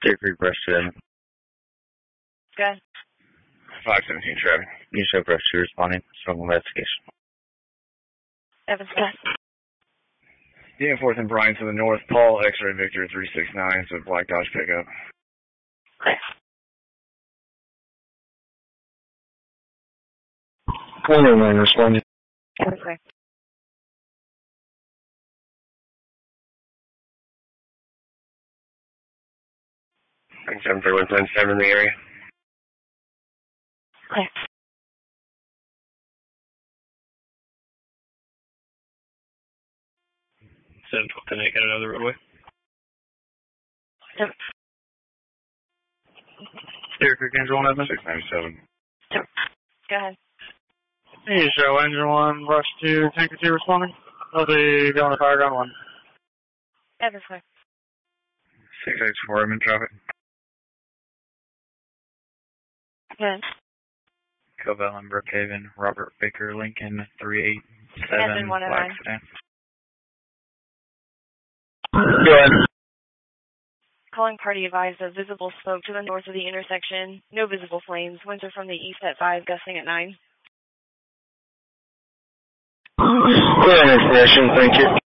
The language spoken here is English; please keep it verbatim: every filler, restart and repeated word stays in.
Deer Creek Brush seven. Good. five seventeen traffic. You show Brush two responding. Strong investigation. Evans, good. Unit fourth and Bryan to the north. Paul, X-ray Victor three six nine, so Black Dodge pickup. one oh nine responding. Okay. seven three one seven seven in the area. Clear. seven twelve ten eight, got another roadway. Yep. Deer Creek Engine one, Evans. six ninety-seven. Yep. Go ahead. You show Engine one, Brush two, Tanker two responding. They'll be going to fire ground one. Evans, clear. six eight four, I'm in traffic. Good. Covell and Brookhaven, Robert Baker Lincoln, three eight seven, one oh Black nine. sedan. Go ahead. Calling party advised of visible smoke to the north of the intersection. No visible flames. Winds are from the east at five, gusting at nine. Clear information, thank you.